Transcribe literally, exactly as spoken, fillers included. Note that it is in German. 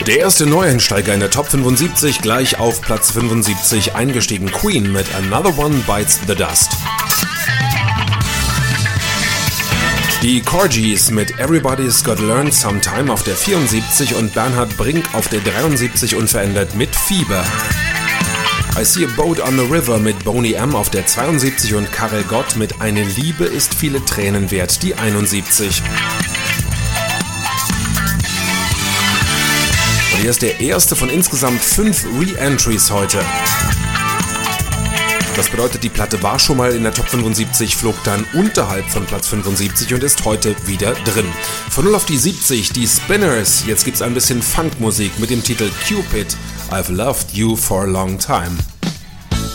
Der erste Neueinsteiger in der Top fünfundsiebzig, gleich auf Platz fünfundsiebzig eingestiegen, Queen mit Another One Bites the Dust. Die Corgis mit Everybody's Gotta Learn Sometime auf der vierundsiebzig und Bernhard Brink auf der dreiundsiebzig unverändert mit Fieber. I See a Boat on the River mit Boney M auf der zweiundsiebzig und Karel Gott mit Eine Liebe ist viele Tränen wert, die einundsiebzig. Und hier ist der erste von insgesamt fünf Re-Entries heute. Das bedeutet, die Platte war schon mal in der Top fünfundsiebzig, flog dann unterhalb von Platz fünfundsiebzig und ist heute wieder drin. Von null auf die siebzig, die Spinners. Jetzt gibt's ein bisschen Funkmusik mit dem Titel Cupid, I've Loved You for a Long Time.